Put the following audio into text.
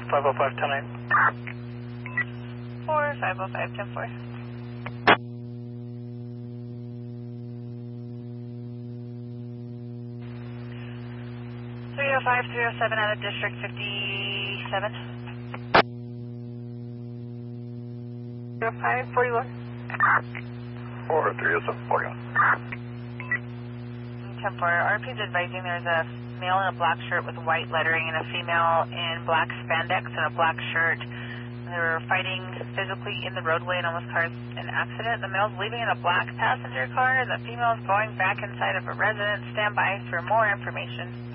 505, 10-8. 505, 10-4. 305, 307 out of District 57. 05, 41. 4307, 41. 10-4. RP's advising there's a male in a black shirt with white lettering and a female in black spandex and a black shirt. They were fighting physically in the roadway and almost caused an accident. The male's leaving in a black passenger car and the female's going back inside of a residence. Stand by for more information.